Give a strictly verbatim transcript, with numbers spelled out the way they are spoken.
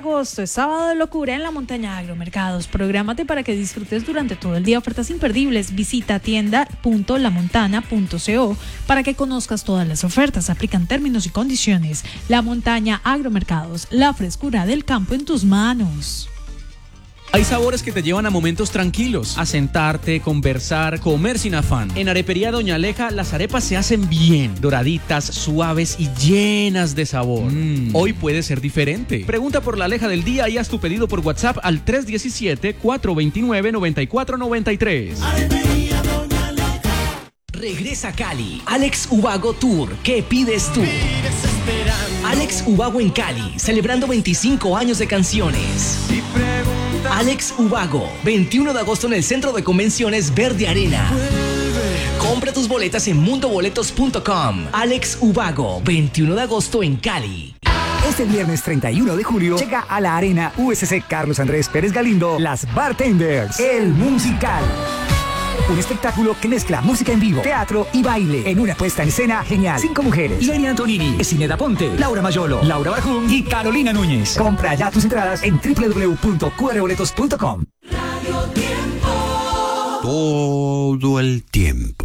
agosto es sábado de locura en la montaña Agromercados. Prográmate para que disfrutes durante todo el día ofertas imperdibles. Visita tienda punto la montana punto co para que conozcas todas las ofertas. Aplican términos y condiciones. La montaña Agromercados, la frescura del campo en tus manos. Hay sabores que te llevan a momentos tranquilos, a sentarte, conversar, comer sin afán. En Arepería Doña Aleja, las arepas se hacen bien, doraditas, suaves y llenas de sabor. Mm. Hoy puede ser diferente. Pregunta por la Aleja del día y haz tu pedido por WhatsApp al tres uno siete, cuatro dos nueve, nueve cuatro nueve tres. Arepería Doña Aleja. Regresa a Cali. Alex Ubago Tour. ¿Qué pides tú? Alex Ubago en Cali, celebrando veinticinco años de canciones. Alex Ubago, veintiuno de agosto en el Centro de Convenciones Verde Arena. Compra tus boletas en mundo boletos punto com. Alex Ubago, veintiuno de agosto en Cali. Este viernes treinta y uno de julio llega a la Arena U S C Carlos Andrés Pérez Galindo Las Bartenders, el musical. Un espectáculo que mezcla música en vivo, teatro y baile en una puesta en escena genial. Cinco mujeres: Lenny Antonini, Esineda Ponte, Laura Mayolo, Laura Barjún y Carolina Núñez. Compra ya tus entradas en doble u doble u doble u punto q r boletos punto com. Todo el tiempo.